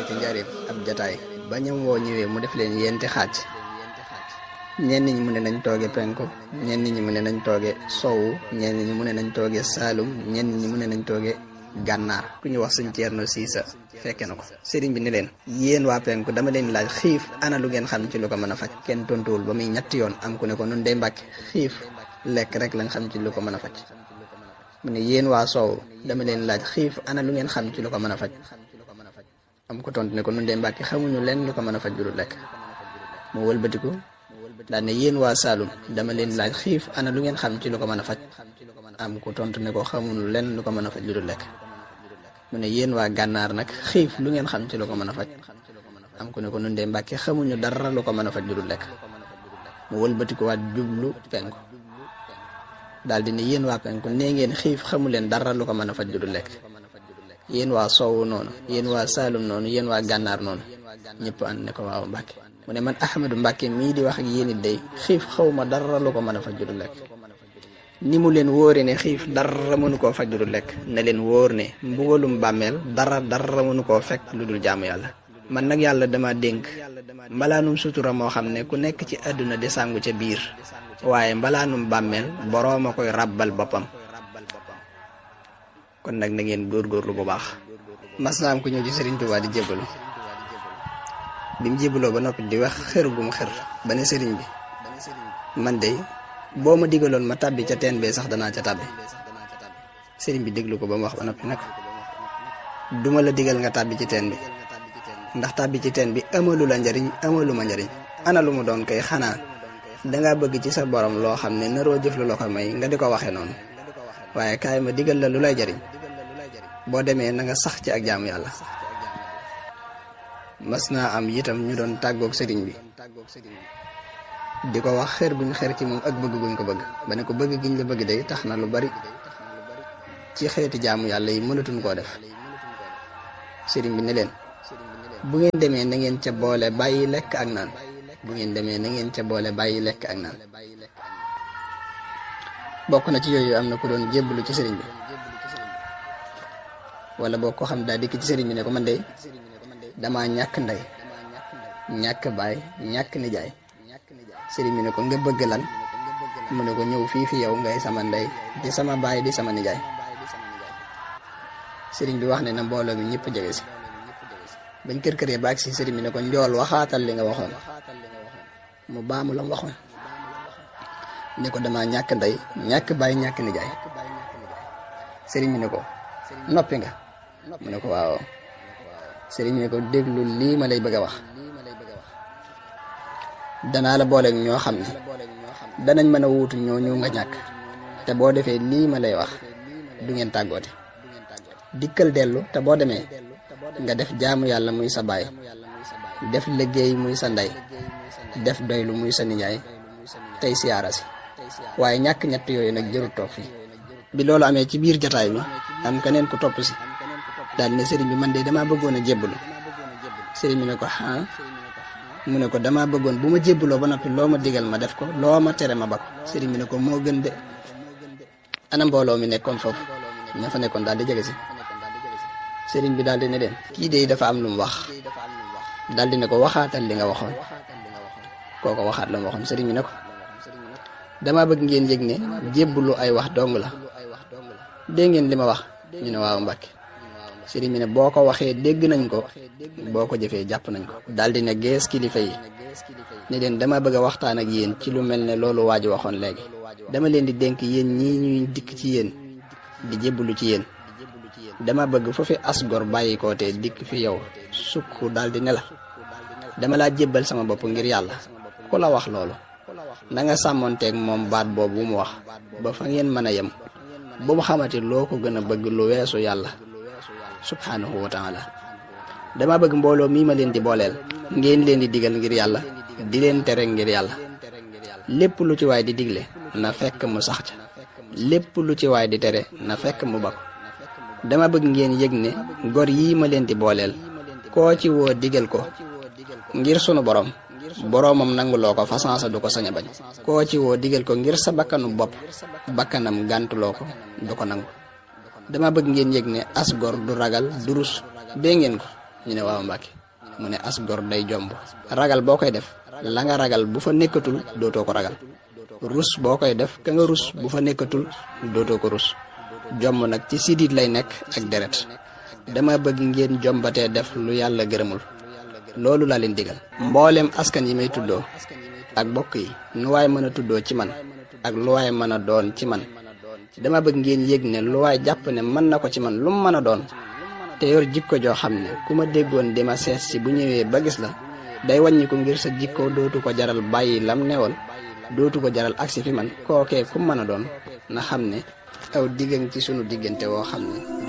ci njaareem ab jataay ba ñam woo ñëwee mu def leen yenti xaaj. ñenn ñi mu ne nañ tooge penku, ñenn ñi mu ne nañ tooge sowu, ñenn ñi mu ne nañ tooge saalum, ñenn ñi mu ne nañ tooge gànnaar. ku ñu wax sëñ Ceerno Siisa fekke na ko. sëriñ bi ni leen yéen waa penku dama leen laaj xiif ana lu ngeen xam ci lu ko mën a faj. kenn tontuwul ba muy ñetti yoon am ku ne ko nun day Mbàkke xiif lekk rek lañ xam ci lu ko mën a faj. mu ne yéen waa soow dama leen laaj xiif ana lu ngeen xam ci lu ko mën a faj. am ko tontu ne ko nun day Mbàkke xamuñu leen lu ko mën a faj lu dul lekk. mu wëlbatiku daal ne yéen waa Saalum dama leen laaj xiif ana lu ngeen xam ci lu ko mën a faj. am ko tontu ne ko xamuñu leen lu ko mën a faj lu dul lekk. mu ne yéen waa gànnaar nag xiif lu ngeen xam ci lu ko mën a faj. am ku ne ko nun de Mbàkke xamuñu dara lu ko mën a faj lu dul lekk. mu wëlbatiku waat jublu penku daal di ne yéen waa penku nee ngeen xiif xamu leen dara lu ko mën a faj lu dul lekk. yéen waa soowu noonu, yéen waa Saalum noonu, yéen waa gànnaar noonu. ñëpp ànd ne ko waaw Mbàkke. mu ne man Ahmadu Mbàkke mii di wax ak yéen it day xiif xaw ma dara lu ko mën a faj lu dul lekk. ni mu leen wóore ne xiif dara mënu koo faj lu dul lekk ne leen wóor ne mbugalum bàmmeel dara mënu koo fekk lu dul jaamu yàlla. man nag yàlla dama dénk mbalaanum sutura moo xam ne ku nekk ci àdduna di sàngu ca biir, waaye mbalaanum bàmmeel boroom a koy ràbbal boppam. kon nag na ngeen góorgóorlu bu baax. mas naa am ku ñëw ci Sëriñ Tuubaa di jébbalu. bi mu jébbaloo ba noppi di wax xër gu mu xër ba ne sëriñ bi man de boo ma digaloon ma tàbbi ca teen bee sax danaa ca tàbbi. sëriñ bi déglu ko ba mu wax ba noppi nag duma la digal nga tàbbi ci teen bi, ndax tàbbi ci teen bi amalu la njariñ amalu ma njariñ. ana lu mu doon kay xanaa dangaa bëgg ci sa borom loo xam ne naroo jëf lu la ko may nga di ko waxee noonu. waaye kaay ma digal la lu lay jariñ, boo demee na nga sax ci ak jaamu yàlla. mas naa am itam ñu doon tàggoog sëriñ bi di ko wax xër guñ xër ci moom ak bëgg guñ ko bëgg ba ne ko bëgg giñ la bëgg day tax na lu bari ci xeeti jaamu yàlla yi mënatuñ koo def. sëriñ bi ne leen bu ngeen demee na ngeen ca boole bàyyi lekk ak naan. bu ngeen demee na ngeen ca boole bàyyi lekk ak naan. bokk na ci yooyu am na ku doon jébbalu ci sëriñ bi, wala boo ko xam daa dikk ci sëriñ bi ne ko man de dama ñàkk ndey ñàkk baay ñàkk nijaay. sëriñ bi ne ko nga bëgg lan? mu ne ko ñëw fii fi yow ngay sama ndey di sama baay di sama nijaay. sëriñ bi wax ne na mbooloo mi ñëpp jege si. bañ kër-këree baag si sëriñ bi ne ko njool waxaatal li nga waxoon. mu baamu la mu waxoon ne ko dama ñàkk ndey ñàkk baay ñàkk nijaay. sëriñ bi ne ko noppi nga? mu ne ko waaw. sëriñ bi ne ko déglu lii ma lay bëgg a wax. danaa la booleeg ñoo xam ne danañ mën a wuutu ñooñu nga ñàkk, te boo defee lii ma lay wax du ngeen tàggoote. dikkal dellu te boo demee nga def jaamu yàlla muy sa baay, def liggéey muy sa ndey, def doylu muy sa nijaay, tey siyaara si. waaye ñàkk ñett yooyu nag jërul toog fii. bi loolu amee ci biir jataay bi am keneen ku topp si daal ne sëriñ bi man de damaa bëggoon a jébbalu. sëriñ bi ne ko ah. mu ne ko damaa bëggoon bu ma jébbaloo ba noppi loo ma digal ma def ko, loo ma tere ma ba ko. sëriñ bi ne ko moo gën de. ana mbooloo mi nekkoon foofu ña fa nekkoon daal di jege si. sëriñ bi daal di ne leen kii de dafa am lu mu wax. daal di ne ko waxaatal li nga waxoon. kooko waxaat la mu waxoon. sëriñ bi ne ko damaa bëgg ngeen yëg ne jébbalu ay wax dong la. dégg ngeen li ma wax? ñu ne waaw Mbàkke. sëriñ bi ne boo ko waxee dégg nañ ko, boo ko jëfee jàpp nañ ko. daal di ne gees kilifa yi ne leen dama bëgg a waxtaan ak yéen ci lu mel ne loolu waa ji waxoon léegi. dama leen di dénk yéen ñii ñuy dikk ci yéen di jébbalu ci yéen. dama bëgg fu fi asgor bàyyi ko te dikk fi yow sukk daal di ne la dama laa jébbal sama bopp ngir yàlla. ku la wax loolu na nga sàmmonteeg moom baat boobu mu wax ba fa ngeen mën a yem. bu mu xamati loo ko gën a bëgg lu weesu yàlla subhanahu wa taala. dama bëgg mbooloo mii ma leen di booleel ngeen leen di digal ngir yàlla, di leen tere ngir yàlla. lépp lu ci waay di digle na fekk mu sax ca, lépp lu ci waay di tere na fekk mu bako. dama bëgg ngeen yëg ne gor yii ma leen di booleel koo ci woo digal ko ngir sunu borom, boroomam nanguloo ko fasansa du ko sañ a bañ. koo ci woo digal ko ngir sa bakkanu bopp, bakkanam gàntuloo ko du ko nangu. dama bëgg ngeen yëg ne as gor du ragal du rus. dégg ngeen ko? ñu ne waaw Mbàkke mu ne as gor day jomb ragal boo koy def la nga ragal bu fa nekkatul dootoo ko ragal rus boo koy def ka nga rus bu fa nekkatul dootoo ko rus jomb nag ci sidit lay nekk ak deret dama bëgg ngeen jombatee def lu yàlla gërëmul loolu laa leen digal mboolem askan yi may tuddoo ak bokk yi nu waay mën a tuddoo ci man ak lu waay mën a doon ci man dama bëgg ngeen yëg ne lu waay jàpp ne mën na ko ci man lu mu mën a doon te yor jikko joo xam ne ku ma déggoon di ma seet si bu ñëwee ba gis la day wàññi ko ngir sa jikko dootu ko jaral bàyyi lam newoon dootu ko jaral agsi fi man kookee ku mën a doon na xam ne aw diggan ci sunu diggante woo xam ne